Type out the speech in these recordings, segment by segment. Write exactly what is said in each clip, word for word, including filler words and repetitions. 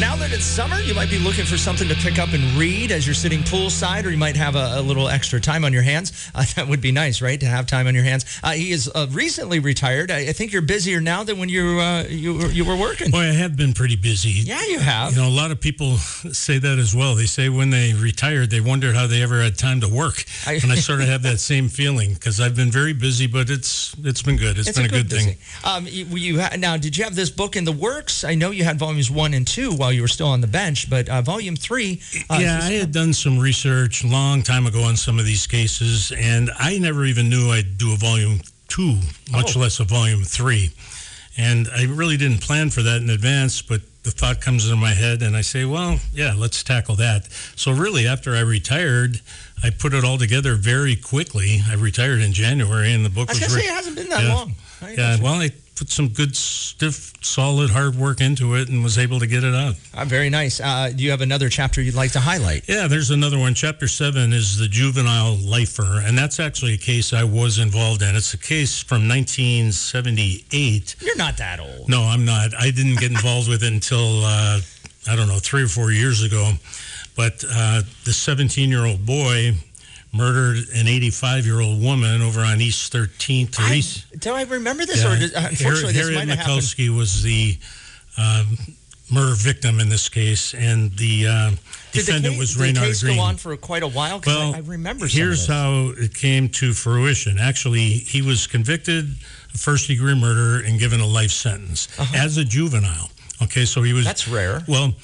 Now that it's summer, you might be looking for something to pick up and read as you're sitting poolside, or you might have a, a little extra time on your hands. Uh, that would be nice, right, to have time on your hands. Uh, he is uh, recently retired. I, I think you're busier now than when you uh, you, were, you were working. Boy, I have been pretty busy. Yeah, you have. You know, a lot of people say that as well. They say when they retired, they wondered how they ever had time to work. I, and I sort of have that same feeling because I've been very busy, but it's it's been good. It's, it's been a good, good thing. Um, you, you ha- now, did you have this book in the works? I know you had volumes one and two while you were still on the bench, but uh, volume three. Uh, yeah, I had done some research a long time ago on some of these cases, and I never even knew I'd do a volume two, much oh. less a volume three. And I really didn't plan for that in advance, but the thought comes into my head, and I say, well, yeah, let's tackle that. So really, after I retired, I put it all together very quickly. I retired in January, and the book I was, was... going to re- say, it hasn't been that yeah. long. Yeah, well, I put some good, stiff, solid, hard work into it and was able to get it out. Uh, very nice. Uh, do you have another chapter you'd like to highlight? Yeah, there's another one. Chapter seven is the juvenile lifer, and that's actually a case I was involved in. It's a case from nineteen seventy-eight. You're not that old. No, I'm not. I didn't get involved with it until, uh, I don't know, three or four years ago. But uh, the seventeen-year-old boy murdered an eighty-five-year-old woman over on East thirteenth. I, East, do I remember this? Yeah. Or did, unfortunately, Harriet this might have Mikulski happened. was the um, murder victim in this case, and the uh, defendant did the case, was Raynard Green. Did the case Green. go on for quite a while? Because well, I, I remember some here's of this. how it came to fruition. Actually, he was convicted of first-degree murder and given a life sentence uh-huh. as a juvenile. Okay, so he was... That's rare. Well,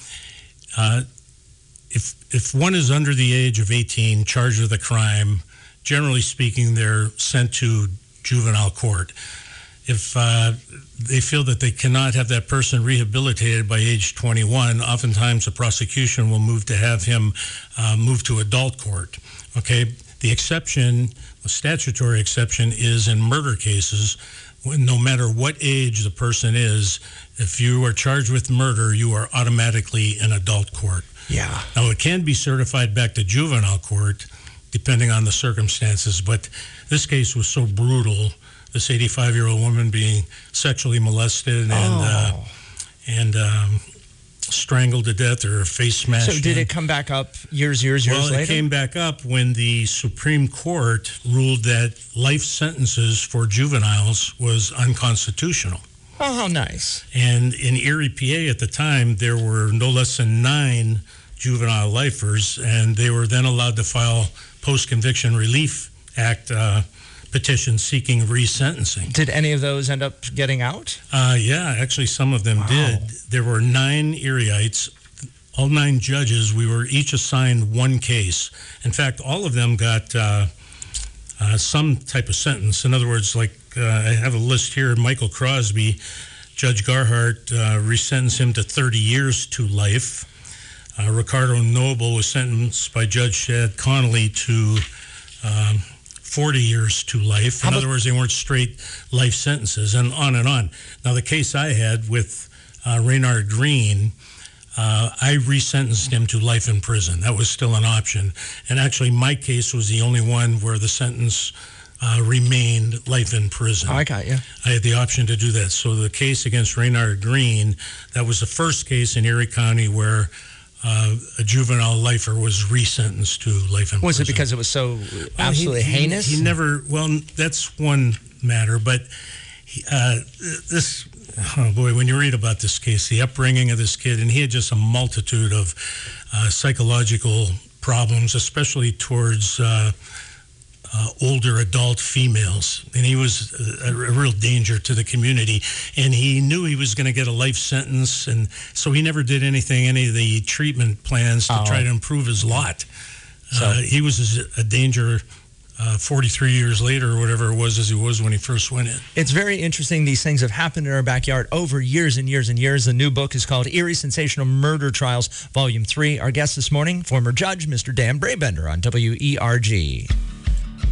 uh, if if one is under the age of eighteen, charged with a crime, generally speaking, they're sent to juvenile court. If uh, they feel that they cannot have that person rehabilitated by age twenty-one, oftentimes the prosecution will move to have him uh, move to adult court. Okay, the exception, the statutory exception, is in murder cases. When, no matter what age the person is, if you are charged with murder, you are automatically in adult court. Yeah. Now, it can be certified back to juvenile court, depending on the circumstances, but this case was so brutal, this eighty-five-year-old woman being sexually molested and oh. uh, and um, strangled to death or her face smashed. So did in. it come back up years, years, years well, later? Well, it came back up when the Supreme Court ruled that life sentences for juveniles was unconstitutional. Oh, how nice. And in Erie, P A at the time, there were no less than nine juvenile lifers, and they were then allowed to file Post-Conviction Relief Act uh, petitions seeking resentencing. Did any of those end up getting out? Uh, yeah, actually some of them wow. did. There were nine Erieites, all nine judges. We were each assigned one case. In fact, all of them got uh, uh, some type of sentence. In other words, like uh, I have a list here, Michael Crosby, Judge Garhart uh, resentenced him to thirty years to life. Uh, Ricardo Noble was sentenced by Judge Shad Connolly to um, forty years to life. In other words, they weren't straight life sentences, and on and on. Now, the case I had with uh, Raynard Green, uh, I resentenced him to life in prison. That was still an option. And actually, my case was the only one where the sentence uh, remained life in prison. Oh, I got you. I had the option to do that. So the case against Raynard Green, that was the first case in Erie County where Uh, a juvenile lifer was resentenced to life in prison. Was it because it was so absolutely well, he, heinous? He, he never, well, that's one matter, but he, uh, this, oh boy, when you read about this case, the upbringing of this kid, and he had just a multitude of uh, psychological problems, especially towards uh, uh, older adult females. And he was a, a real danger to the community. And he knew he was going to get a life sentence. And so he never did anything, any of the treatment plans to oh. try to improve his lot. So uh, he was a danger uh, forty-three years later or whatever it was as he was when he first went in. It's very interesting. These things have happened in our backyard over years and years and years. The new book is called Erie Sensational Murder Trials, Volume three. Our guest this morning, former judge, Mister Dan Brabender on W E R G.